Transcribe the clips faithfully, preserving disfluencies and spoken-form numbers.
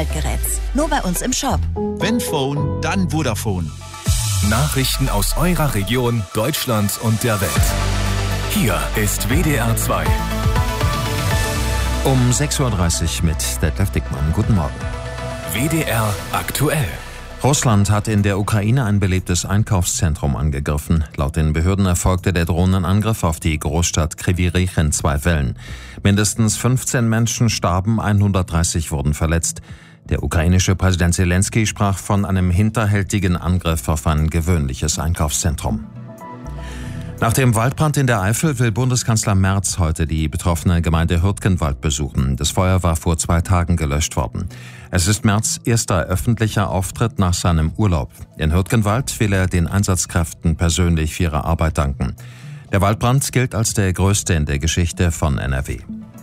Schaltgeräts. Nur bei uns im Shop. Wenn Phone, dann Vodafone. Nachrichten aus eurer Region, Deutschland und der Welt. Hier ist W D R zwei. Um sechs Uhr dreißig mit Detlef Dickmann. Guten Morgen. W D R aktuell. Russland hat in der Ukraine ein belebtes Einkaufszentrum angegriffen. Laut den Behörden erfolgte der Drohnenangriff auf die Großstadt Kryvyi Rih in zwei Wellen. Mindestens fünfzehn Menschen starben, hundertdreißig wurden verletzt. Der ukrainische Präsident Zelensky sprach von einem hinterhältigen Angriff auf ein gewöhnliches Einkaufszentrum. Nach dem Waldbrand in der Eifel will Bundeskanzler Merz heute die betroffene Gemeinde Hürtgenwald besuchen. Das Feuer war vor zwei Tagen gelöscht worden. Es ist Merz' erster öffentlicher Auftritt nach seinem Urlaub. In Hürtgenwald will er den Einsatzkräften persönlich für ihre Arbeit danken. Der Waldbrand gilt als der größte in der Geschichte von N R W.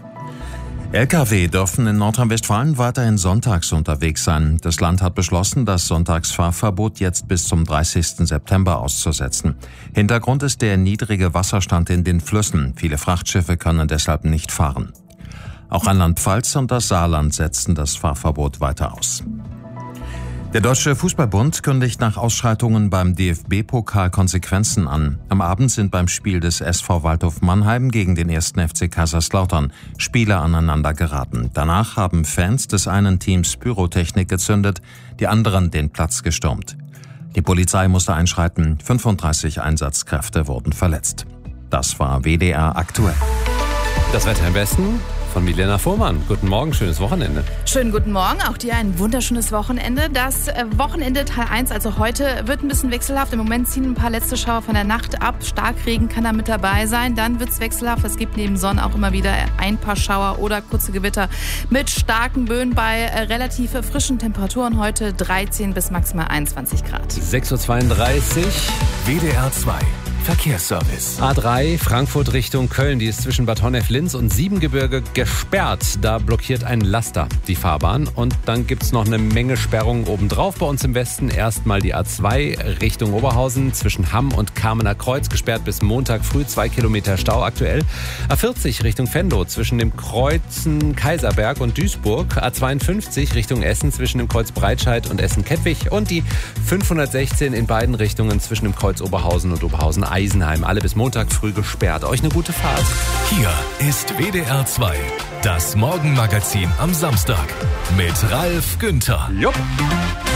L K W dürfen in Nordrhein-Westfalen weiterhin sonntags unterwegs sein. Das Land hat beschlossen, das Sonntagsfahrverbot jetzt bis zum dreißigsten September auszusetzen. Hintergrund ist der niedrige Wasserstand in den Flüssen. Viele Frachtschiffe können deshalb nicht fahren. Auch Rheinland-Pfalz und das Saarland setzen das Fahrverbot weiter aus. Der Deutsche Fußballbund kündigt nach Ausschreitungen beim D F B-Pokal Konsequenzen an. Am Abend sind beim Spiel des S V Waldhof Mannheim gegen den ersten F C Kaiserslautern Spieler aneinander geraten. Danach haben Fans des einen Teams Pyrotechnik gezündet, die anderen den Platz gestürmt. Die Polizei musste einschreiten, fünfunddreißig Einsatzkräfte wurden verletzt. Das war W D R aktuell. Das Wetter im Westen von Milena Fuhrmann. Guten Morgen, schönes Wochenende. Schönen guten Morgen, auch dir ein wunderschönes Wochenende. Das Wochenende Teil eins, also heute, wird ein bisschen wechselhaft. Im Moment ziehen ein paar letzte Schauer von der Nacht ab. Starkregen kann da mit dabei sein. Dann wird es wechselhaft. Es gibt neben Sonne auch immer wieder ein paar Schauer oder kurze Gewitter mit starken Böen bei relativ frischen Temperaturen. Heute dreizehn bis maximal einundzwanzig Grad. sechs Uhr zweiunddreißig. W D R zwei. Verkehrsservice. A drei, Frankfurt Richtung Köln, die ist zwischen Bad Honnef-Linz und Siebengebirge gesperrt. Da blockiert ein Laster die Fahrbahn. Und dann gibt's noch eine Menge Sperrungen obendrauf bei uns im Westen. Erstmal die A zwei Richtung Oberhausen zwischen Hamm und Kamener Kreuz gesperrt bis Montag früh. Zwei Kilometer Stau aktuell. A vierzig Richtung Venlo zwischen dem Kreuzen Kaiserberg und Duisburg. A zweiundfünfzig Richtung Essen zwischen dem Kreuz Breitscheid und Essen-Kettwig. Und die fünfhundertsechzehn in beiden Richtungen zwischen dem Kreuz Oberhausen und Oberhausen Eisenheim. Alle bis Montag früh gesperrt. Euch eine gute Fahrt. Hier ist W D R zwei. Das Morgenmagazin am Samstag mit Ralf Günther. Jupp.